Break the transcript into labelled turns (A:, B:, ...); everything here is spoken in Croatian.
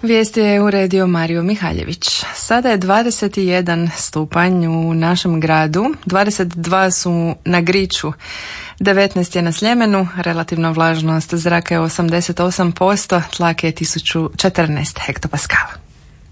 A: Vijesti je uredio Mario Mihaljević. Sada je 21 stupanj u našem gradu, 22 su na Griču, 19 je na Sljemenu, relativna vlažnost zraka je 88%, tlak je 1014 hektopaskala.